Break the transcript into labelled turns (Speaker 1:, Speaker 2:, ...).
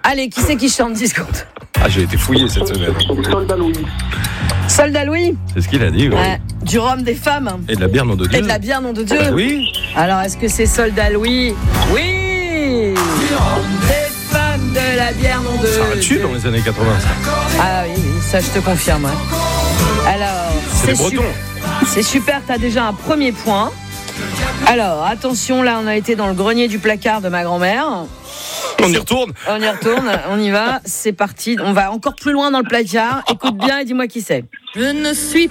Speaker 1: Allez, qui c'est qui chante 10 secondes?
Speaker 2: Ah, j'ai été fouillé cette semaine.
Speaker 3: Soldat Louis.
Speaker 1: Soldat Louis.
Speaker 2: C'est ce qu'il a dit, oui.
Speaker 1: Du rhum des femmes.
Speaker 2: Et de la bière, nom de Dieu.
Speaker 1: Et de la bière, nom de Dieu.
Speaker 2: Oui.
Speaker 1: Alors, est-ce que c'est Soldat Louis? Oui. Du rhum des femmes, de la bière, nom de Dieu.
Speaker 2: Ça a tué dans les années 80.
Speaker 1: Ah oui, ça je te confirme. Alors,
Speaker 2: C'est les Bretons.
Speaker 1: C'est super, t'as déjà un premier point. Alors, attention, là on a été dans le grenier du placard de ma grand-mère.
Speaker 2: On y retourne.
Speaker 1: On y retourne, on y va, c'est parti. On va encore plus loin dans le placard. Écoute bien et dis-moi qui c'est. Je ne suis